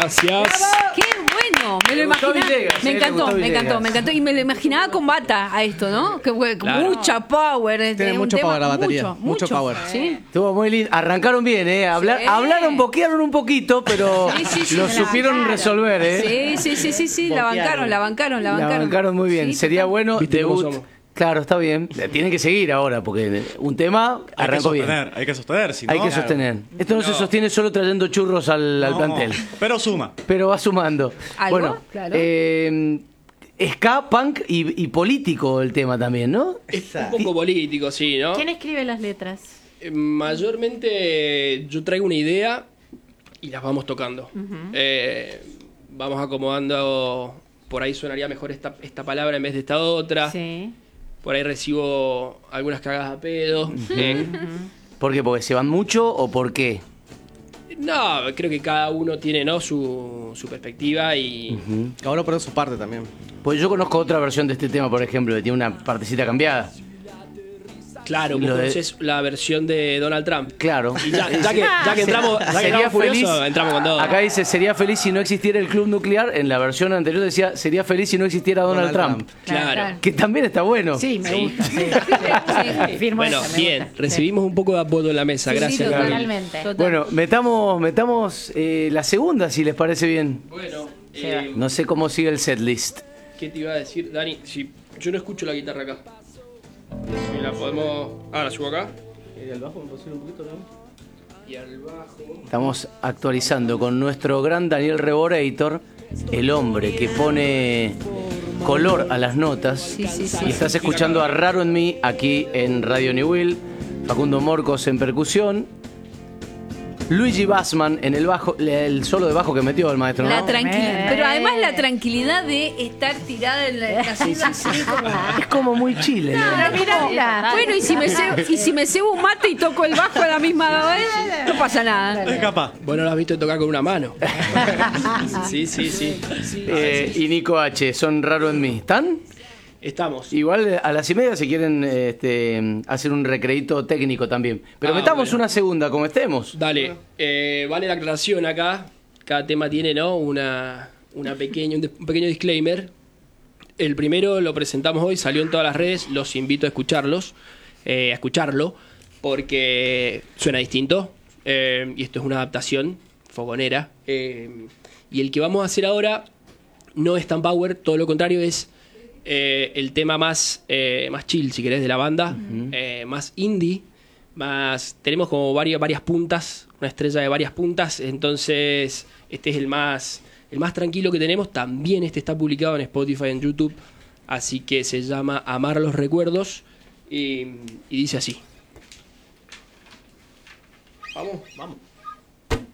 Gracias. ¡Qué bueno! Me lo imaginaba. Me encantó. Y me lo imaginaba con bata a esto, ¿no? Claro. Mucha power. Tiene mucho power la batería. Mucho power. ¿Sí? Estuvo muy lindo. Arrancaron bien, ¿eh? Hablaron, boquearon un poquito, pero lo supieron resolver, ¿eh? Sí. La bancaron Muy bien. Sí, Sería bueno. ¿Viste cómo Debut. somos? Claro, está bien. Tienen que seguir ahora, porque un tema arrancó bien. Hay que sostener, si no. Hay que sostener. Esto no se sostiene solo trayendo churros al plantel. Pero suma. Pero va sumando. ¿Algo? Bueno, Claro. ska, punk y político el tema también, ¿no? Es un poco político, sí, ¿no? ¿Quién escribe las letras? Mayormente yo traigo una idea y las vamos tocando. Vamos acomodando. Por ahí sonaría mejor esta palabra en vez de esta otra. Sí. Por ahí recibo algunas cagadas a pedo. ¿Por qué? ¿Porque se van mucho o por qué? No, creo que cada uno tiene, ¿no?, su perspectiva y... Cada uno pone su parte también. Pues yo conozco otra versión de este tema, por ejemplo, que tiene una partecita cambiada. Claro, Y vos lo de- conocés la versión de Donald Trump. Claro. Y ya que entramos, Sería feliz. entramos con todo. Acá dice, sería feliz si no existiera el club nuclear. En la versión anterior decía, sería feliz si no existiera Donald Trump. Claro. Que también está bueno. Sí, me Sí. gusta. Sí. Firmo Bueno, esa, me bien, gusta. recibimos un poco de apoyo en la mesa. Sí, Gracias, Gaby. totalmente. Bueno, metamos la segunda, si les parece bien. Bueno, No sé cómo sigue el setlist. ¿qué te iba a decir, Dani? Si yo no escucho la guitarra acá. Si la podemos... Ah, la subo acá. ¿Y al bajo me puedo subir un poquito, no? Y al bajo... Estamos actualizando con nuestro gran Daniel Reborator, el hombre que pone color a las notas. Sí. Y estás escuchando a Raro en Mí aquí en Radio New Will. Facundo Morcos en percusión. Luigi Bassman en el bajo, el solo de bajo que metió el maestro, ¿no? La tranquilidad. Pero además la tranquilidad de estar tirada en la casita así como... Es como muy chile, ¿no? Mira. Bueno, y si me cebo un mate y toco el bajo a la misma vez, no pasa nada. Es capaz. Bueno, lo has visto tocar con una mano. Sí. Y Nico H, son Raro en Mí. ¿Están? Estamos. Igual a las 1:30 si quieren hacer un recreíto técnico también. Pero metamos bueno. una segunda, como estemos. Dale, vale la aclaración acá. Cada tema tiene, ¿no?, un pequeño disclaimer. El primero lo presentamos hoy, salió en todas las redes. Los invito a escucharlo, porque suena distinto. Y esto es una adaptación fogonera. Y el que vamos a hacer ahora no es tan power, todo lo contrario, es el tema más chill, si querés, de la banda. Más indie. Tenemos como varias puntas, una estrella de varias puntas, entonces este es el más tranquilo que tenemos. También este está publicado en Spotify, en YouTube, así que se llama Amar los Recuerdos y dice así. Vamos.